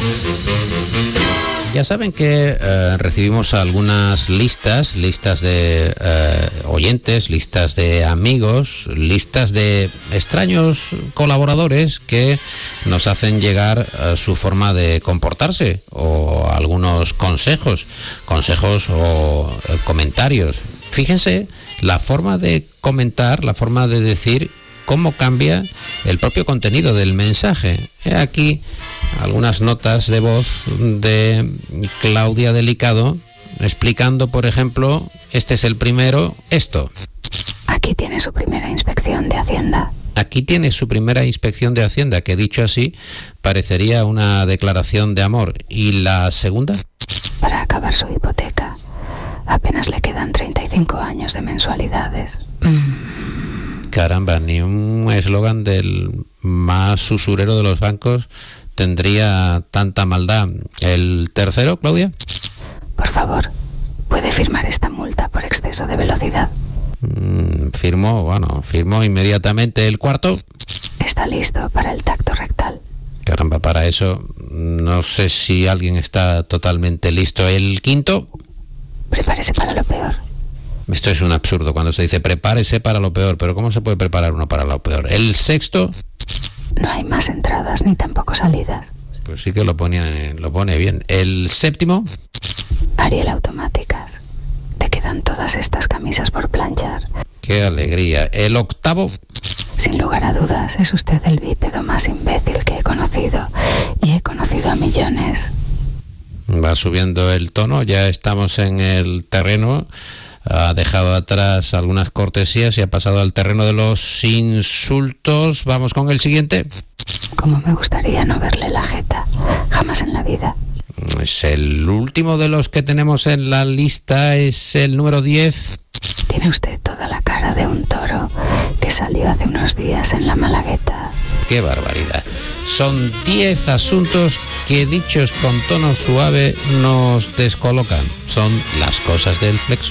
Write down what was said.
Ya saben que recibimos algunas listas de oyentes, listas de amigos, listas de extraños colaboradores que nos hacen llegar su forma de comportarse o algunos consejos o comentarios. Fíjense la forma de comentar, la forma de decir, cómo cambia el propio contenido del mensaje. He aquí algunas notas de voz de Claudia Delicado explicando, por ejemplo, este es el primero, esto. Aquí tiene su primera inspección de Hacienda. Aquí tiene su primera inspección de Hacienda, que dicho así parecería una declaración de amor. ¿Y la segunda? Para acabar su hipoteca. Apenas le quedan 35 años de mensualidades. Caramba, ni un eslogan del más usurero de los bancos tendría tanta maldad. ¿El tercero, Claudia? Por favor, ¿puede firmar esta multa por exceso de velocidad? Firmó inmediatamente. ¿El cuarto? Está listo para el tacto rectal. Caramba, para eso no sé si alguien está totalmente listo. ¿El quinto? Prepárese para lo peor. Esto es un absurdo cuando se dice prepárese para lo peor, pero ¿cómo se puede preparar uno para lo peor? ¿El sexto? No hay más entradas ni tampoco salidas. Pues sí que lo pone bien. ¿El séptimo? Ariel Automáticas. Te quedan todas estas camisas por planchar. ¡Qué alegría! ¿El octavo? Sin lugar a dudas, es usted el bípedo más imbécil que he conocido. Y he conocido a millones. Va subiendo el tono, ya estamos en el terreno. Ha dejado atrás algunas cortesías y ha pasado al terreno de los insultos. Vamos con el siguiente. Como me gustaría no verle la jeta. Jamás en la vida. Es el último de los que tenemos en la lista, es el número 10. Tiene usted toda la cara de un toro que salió hace unos días en la Malagueta. ¡Qué barbaridad! Son 10 asuntos que, dichos con tono suave, nos descolocan. Son las cosas del Flexo.